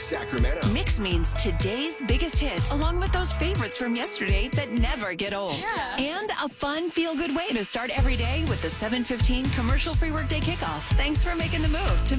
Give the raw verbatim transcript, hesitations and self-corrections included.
Sacramento. Mix means today's biggest hits, along with those favorites from yesterday that never get old. Yeah. And a fun, feel-good way to start every day with the seven fifteen commercial-free workday kickoff. Thanks for making the move to